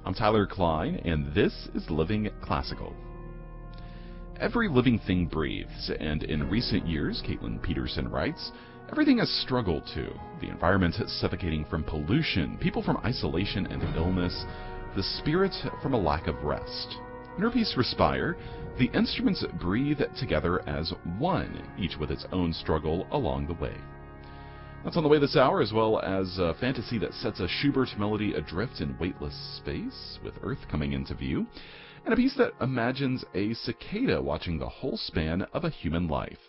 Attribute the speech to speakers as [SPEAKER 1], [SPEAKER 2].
[SPEAKER 1] I'm Tyler Klein, and this is Living Classical. Every living thing breathes, and in recent years, Caitlin Peterson writes, everything has struggled too. The environment suffocating from pollution, people from isolation and illness, the spirit from a lack of rest. In her piece Respire, the instruments breathe together as one, each with its own struggle along the way. That's on the way this hour, as well as a fantasy that sets a Schubert melody adrift in weightless space, with Earth coming into view, and a piece that imagines a cicada watching the whole span of a human life.